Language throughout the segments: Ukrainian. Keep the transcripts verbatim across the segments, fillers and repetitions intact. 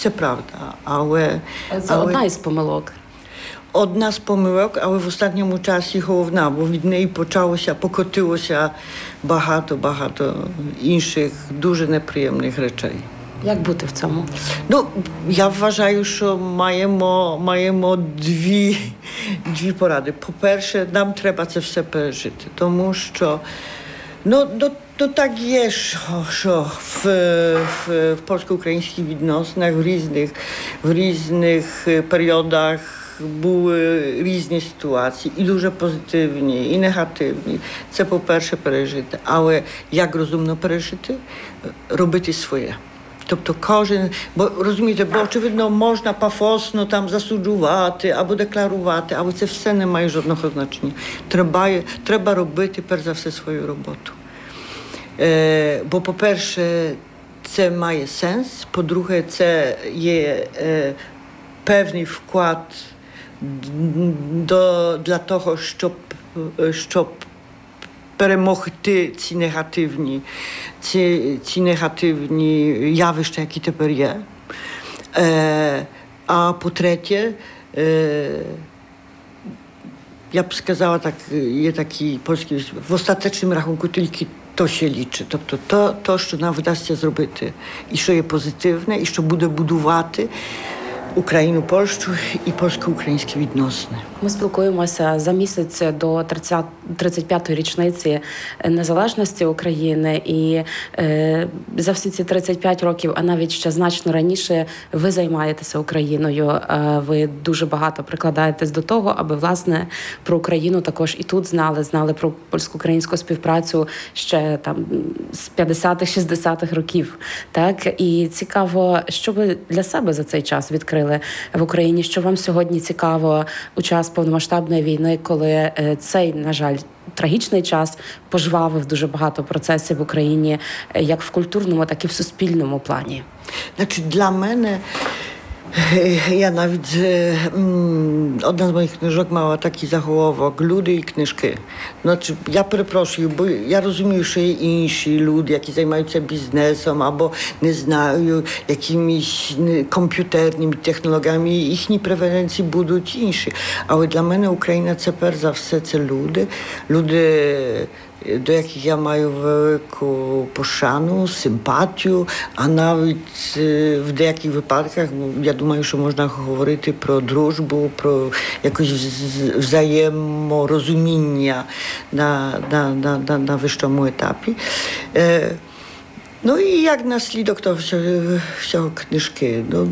Це правда, але... Це але... одна із помилок. Одна з помилок, але в останньому часі головна, бо від неї почалося, покотилося багато-багато інших дуже неприємних речей. Як бути в цьому? Ну, я вважаю, що маємо, маємо дві, дві поради. По-перше, нам треба це все пережити, тому що ну, ну, ну так є, що, що в, в, в польсько-українських відносинах в різних, в різних періодах були різні ситуації, і дуже позитивні, і негативні. Це, по-перше, пережити. Але як розумно пережити? Робити своє. Тобто кожен, бо розумієте, бо очевидно можна пафосно там засуджувати або декларувати, але це все не має жодного значення. Треба, треба робити перш за все свою роботу. Е, бо, по-перше, це має сенс, по-друге, це є е, певний вклад до, для того, щоб, щоб перемогти ці негативні, ці, ці негативні явища, які тепер є. Е, а по-третє, е, я б сказала, так, є такий польський, в остаточному рахунку тільки то się liczy. Тобто то, то, що нам вдасться зробити, і що є позитивне, і що буде будувати Україну, Польщу і польсько-українські відносини. Ми спілкуємося за місяць до тридцять п'ятої річниці незалежності України, і е, за всі ці тридцять п'ять років, а навіть ще значно раніше, ви займаєтеся Україною. Е, ви дуже багато прикладаєтесь до того, аби, власне, про Україну також і тут знали, знали про польсько-українську співпрацю ще там з п'ятдесятих, шістдесятих років. Так? І цікаво, що ви для себе за цей час відкрили в Україні, що вам сьогодні цікаво у час повномасштабної війни, коли цей, на жаль, трагічний час пожвавив дуже багато процесів в Україні, як в культурному, так і в суспільному плані? Значить, для мене, я навіть, одна з моїх книжок мала такий заголовок «Люди і книжки». Значить, я перепрошую, бо я розумію, що є інші люди, які займаються бізнесом або, не знаю, якимись комп'ютерними технологіями, їхні преференції будуть інші. Але для мене Україна – це перш за все це люди. Люди, до яких я маю велику пошану, симпатію, а навіть в деяких випадках, я думаю, що можна говорити про дружбу, про якось взаєморозуміння на, на, на, на, на вищому етапі. Е, ну і як наслідок того всього, всього книжки. Ну,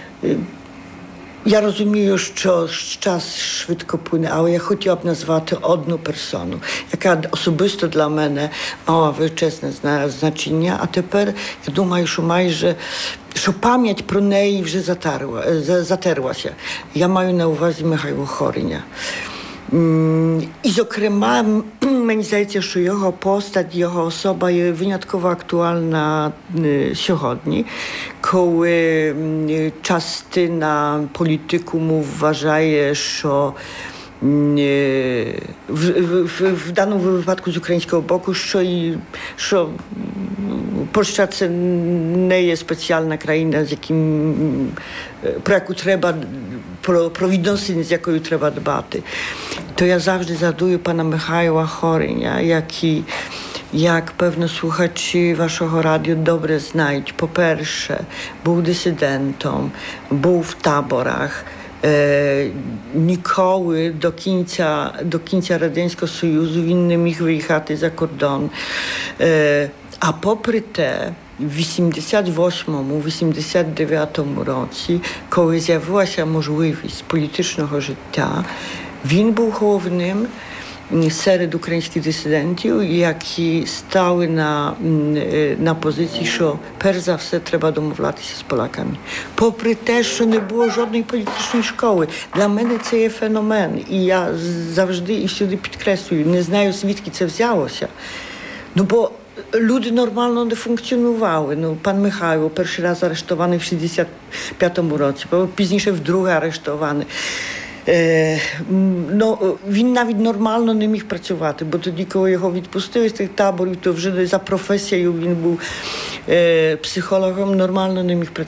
я розумію, що час швидко плине, але я хотіла б назвати одну персону, яка особисто для мене мала величезне значення, а тепер я думаю, що майже, що пам'ять про неї вже затерла, затерлася. Я маю на увазі Михайла Хориня. І, зокрема, мені здається, що його постать, його особа є винятково актуальна сьогодні, коли частина політикуму вважає, що в, в, в даному випадку з українського боку, що, і, що Польща це не є спеціальна країна, з яким, про яку треба, про, про відносини, з якою треба дбати. То я завжди згадую pana Michała Horynia, який, як, певно, слухачі вашого радіо добре знають. По-перше, був дисидентом, був в таборах, Е, ніколи до кінця, до кінця Радянського Союзу він не міг виїхати за кордон. Е, а попри те, в вісімдесят восьмому - вісімдесят дев'ятому році, коли з'явилася можливість політичного життя, він був головним серед українських дисидентів, які стали на, на позиції, що перш за все треба домовлятися з поляками. Попри те, що не було жодної політичної школи. Для мене це є феномен. І я завжди і всюди підкреслюю, не знаю, звідки це взялося. Ну, бо люди нормально не функціонували. Ну, пан Михайло перший раз арештований в шістдесят п'ятому році, пізніше вдруге арештований. Е, ну, він навіть нормально не міг працювати, бо тоді, коли його відпустили з тих таборів, то вже за професією він був е, психологом, нормально не міг працювати.